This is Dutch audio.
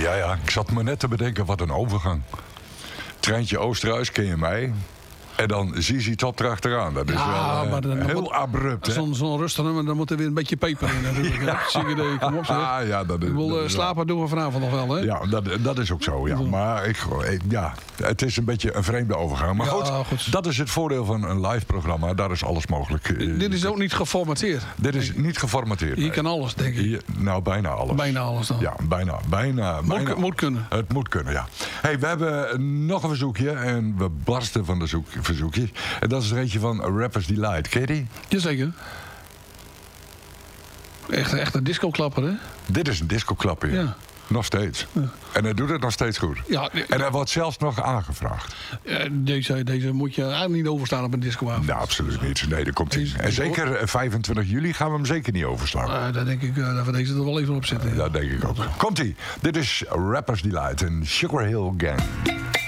Ja, ik zat me net te bedenken, wat een overgang. Treintje Oosterhuis, ken je mij? En dan ZZ Top erachteraan. Dat is wel maar dan heel moet, abrupt, hè? Zo'n rustig nummer, dan moet er weer een beetje peper in natuurlijk. Hè? Kom op, zeg. Ja, dat is, Ik wil slapen doen we vanavond nog wel, hè? Ja, dat is ook zo, ja. Maar het is een beetje een vreemde overgang. Maar goed, dat is het voordeel van een live programma. Daar is alles mogelijk. Dit is ook niet geformateerd. Dit is niet geformateerd. Hier kan alles, denk ik. Nou, bijna alles. Bijna alles dan. Ja, bijna. Moet kunnen. Het moet kunnen, ja. Hey, we hebben nog een verzoekje. En we barsten van de verzoekjes. En dat is er eentje van Rappers Delight. Ken je die? Jazeker. Echt een disco-klapper, hè? Dit is een disco-klapper, ja. Nog steeds. Ja. En hij doet het nog steeds goed. Ja, en hij wordt zelfs nog aangevraagd. Deze moet je eigenlijk niet overstaan op een discoavond. Nou, absoluut niet. Nee, daar komt hij. En zeker 25 juli gaan we hem zeker niet overslaan. Daar denk ik dat we deze er wel even op zetten. Dat denk ik ook. Komt-ie. Dit is Rappers Delight en Sugar Hill Gang.